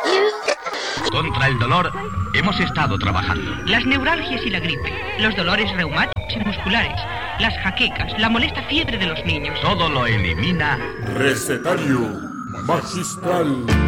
Contra el dolor hemos estado trabajando. Las neuralgias y la gripe, los dolores reumáticos y musculares, las jaquecas, la molesta fiebre de los niños. Todo lo elimina Recetario Magistral.